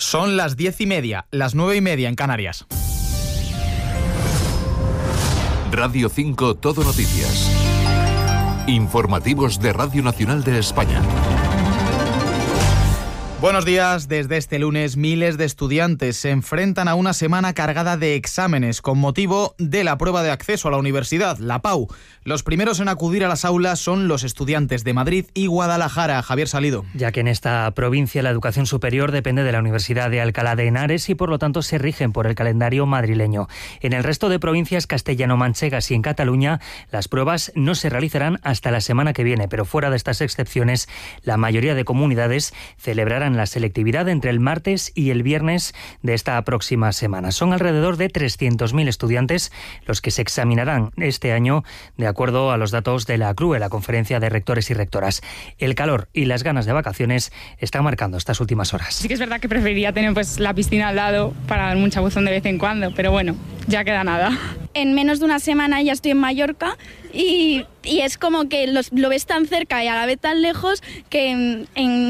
Son las 10:30, las 9:30 en Canarias. Radio 5 Todo Noticias. Informativos de Radio Nacional de España. Buenos días. Desde este lunes, miles de estudiantes se enfrentan a una semana cargada de exámenes con motivo de la prueba de acceso a la universidad, la PAU. Los primeros en acudir a las aulas son los estudiantes de Madrid y Guadalajara. Javier Salido. Ya que en esta provincia la educación superior depende de la Universidad de Alcalá de Henares y por lo tanto se rigen por el calendario madrileño. En el resto de provincias castellano-manchegas y en Cataluña las pruebas no se realizarán hasta la semana que viene, pero fuera de estas excepciones la mayoría de comunidades celebrarán la selectividad entre el martes y el viernes de esta próxima semana. Son alrededor de 300.000 estudiantes los que se examinarán este año, de acuerdo a los datos de la CRUE, la Conferencia de Rectores y Rectoras. El calor y las ganas de vacaciones están marcando estas últimas horas. Sí que es verdad que preferiría tener la piscina al lado para dar un chabuzón de vez en cuando, pero bueno, ya queda nada. En menos de una semana ya estoy en Mallorca y es como que lo ves tan cerca y a la vez tan lejos que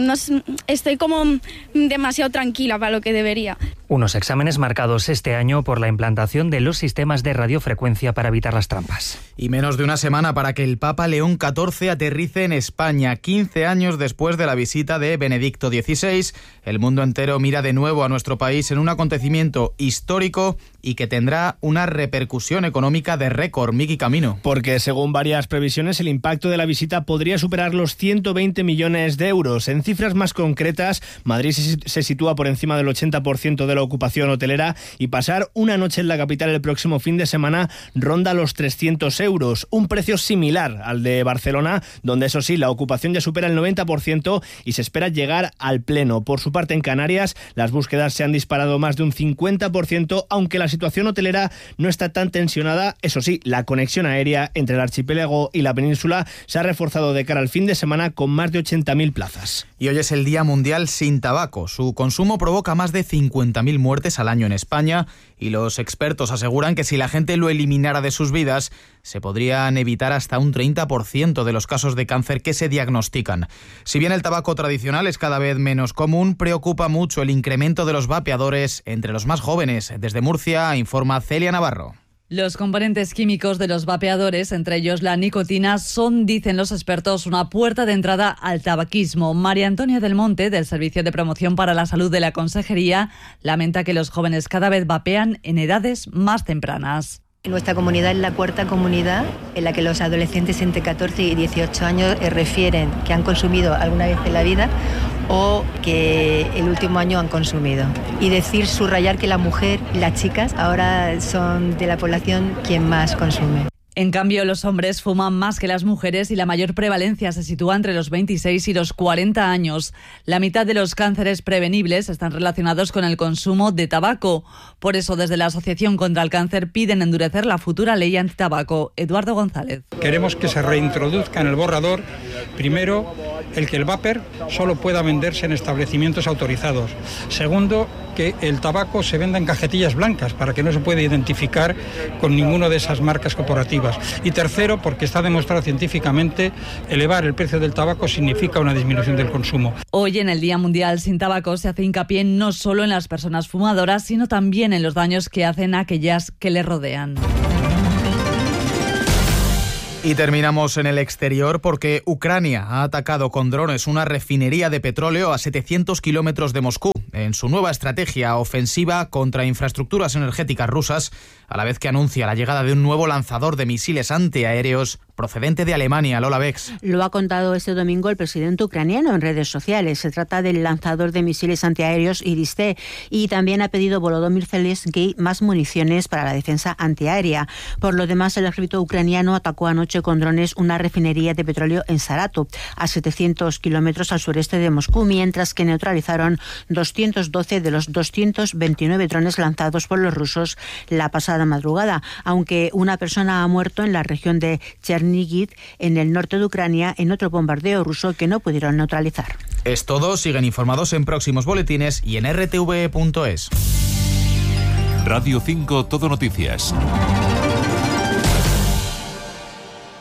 estoy como demasiado tranquila para lo que debería. Unos exámenes marcados este año por la implantación de los sistemas de radiofrecuencia para evitar las trampas. Y menos de una semana para que el Papa León XIV aterrice en España. 15 años después de la visita de Benedicto XVI, el mundo entero mira de nuevo a nuestro país en un acontecimiento histórico y que tendrá una repercusión económica de récord. Miki Camino. Porque según varias previsiones, el impacto de la visita podría superar los 120 millones de euros. En cifras más concretas, Madrid se sitúa por encima del 80% de la ocupación hotelera y pasar una noche en la capital el próximo fin de semana ronda los 300 euros, un precio similar al de Barcelona, donde eso sí, la ocupación ya supera el 90% y se espera llegar al pleno. Por su parte, en Canarias, las búsquedas se han disparado más de un 50%, aunque la situación hotelera no está tan tensionada. Eso sí, la conexión aérea entre el archipiélago y la península se ha reforzado de cara al fin de semana con más de 80.000 plazas. Y hoy es el Día Mundial sin Tabaco. Su consumo provoca más de 50.000 muertes al año en España y los expertos aseguran que si la gente lo eliminara de sus vidas, se podrían evitar hasta un 30% de los casos de cáncer que se diagnostican. Si bien el tabaco tradicional es cada vez menos común, preocupa mucho el incremento de los vapeadores entre los más jóvenes. Desde Murcia, informa Celia Navarro. Los componentes químicos de los vapeadores, entre ellos la nicotina, son, dicen los expertos, una puerta de entrada al tabaquismo. María Antonia del Monte, del Servicio de Promoción para la Salud de la Consejería, lamenta que los jóvenes cada vez vapean en edades más tempranas. Nuestra comunidad es la cuarta comunidad en la que los adolescentes entre 14 y 18 años refieren que han consumido alguna vez en la vida o que el último año han consumido. Y subrayar que la mujer y las chicas ahora son de la población quien más consume. En cambio, los hombres fuman más que las mujeres y la mayor prevalencia se sitúa entre los 26 y los 40 años. La mitad de los cánceres prevenibles están relacionados con el consumo de tabaco. Por eso, desde la Asociación contra el Cáncer piden endurecer la futura ley antitabaco. Eduardo González. Queremos que se reintroduzca en el borrador, primero, el que el vapor solo pueda venderse en establecimientos autorizados. Segundo, que el tabaco se venda en cajetillas blancas para que no se pueda identificar con ninguna de esas marcas corporativas. Y tercero, porque está demostrado científicamente, elevar el precio del tabaco significa una disminución del consumo. Hoy, en el Día Mundial sin Tabaco, se hace hincapié no solo en las personas fumadoras, sino también en los daños que hacen a aquellas que les rodean. Y terminamos en el exterior porque Ucrania ha atacado con drones una refinería de petróleo a 700 kilómetros de Moscú en su nueva estrategia ofensiva contra infraestructuras energéticas rusas, a la vez que anuncia la llegada de un nuevo lanzador de misiles antiaéreos procedente de Alemania. Lola Bex. Lo ha contado este domingo el presidente ucraniano en redes sociales. Se trata del lanzador de misiles antiaéreos Iris-T y también ha pedido Volodymyr Zelensky más municiones para la defensa antiaérea. Por lo demás, el ejército ucraniano atacó anoche con drones una refinería de petróleo en Saratov, a 700 kilómetros al sureste de Moscú, mientras que neutralizaron 212 de los 229 drones lanzados por los rusos la pasada madrugada, aunque una persona ha muerto en la región de Chernihiv, en el norte de Ucrania, en otro bombardeo ruso que no pudieron neutralizar. Es todo. Siguen informados en próximos boletines y en rtv.es. Radio 5 Todo Noticias.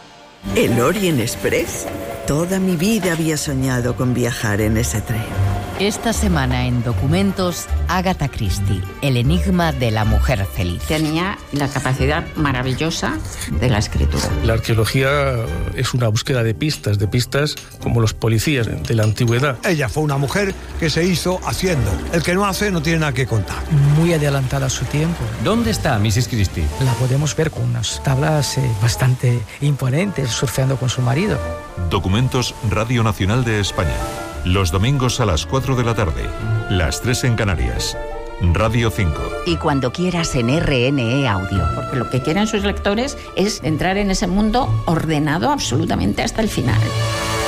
¿El Orient Express? Toda mi vida había soñado con viajar en ese tren. Esta semana en Documentos, Agatha Christie, el enigma de la mujer feliz. Tenía la capacidad maravillosa de la escritura. La arqueología es una búsqueda de pistas como los policías de la antigüedad. Ella fue una mujer que se hizo haciendo. El que no hace no tiene nada que contar. Muy adelantada a su tiempo. ¿Dónde está Mrs. Christie? La podemos ver con unas tablas bastante imponentes, surfeando con su marido. Documentos Radio Nacional de España. Los domingos a las 4 de la tarde, las 3 en Canarias. Radio 5. Y cuando quieras en RNE Audio. Porque lo que quieren sus lectores es entrar en ese mundo ordenado absolutamente hasta el final.